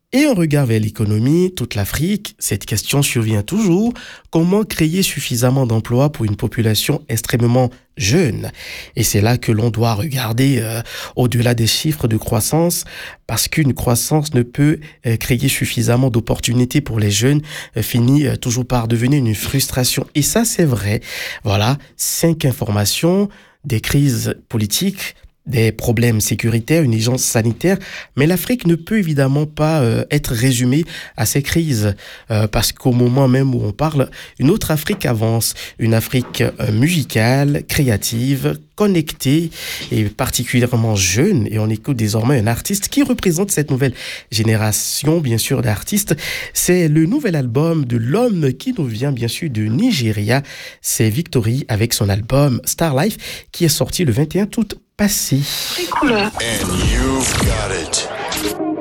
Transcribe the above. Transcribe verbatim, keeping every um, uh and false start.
Et un regard vers l'économie, toute l'Afrique, cette question survient toujours. Comment créer suffisamment d'emplois pour une population extrêmement jeune? Et c'est là que l'on doit regarder euh, au-delà des chiffres de croissance, parce qu'une croissance ne peut euh, créer suffisamment d'opportunités pour les jeunes, euh, finit euh, toujours par devenir une frustration. Et ça, c'est vrai. Voilà, cinq informations, des crises politiques, des problèmes sécuritaires, une urgence sanitaire, mais l'Afrique ne peut évidemment pas euh, être résumée à ces crises, euh, parce qu'au moment même où on parle, une autre Afrique avance, une Afrique euh, musicale, créative, connectée et particulièrement jeune, et on écoute désormais un artiste qui représente cette nouvelle génération, bien sûr, d'artistes. C'est le nouvel album de l'homme qui nous vient, bien sûr, de Nigeria. C'est Victory avec son album Star Life qui est sorti le vingt et un août passé. And you've got it.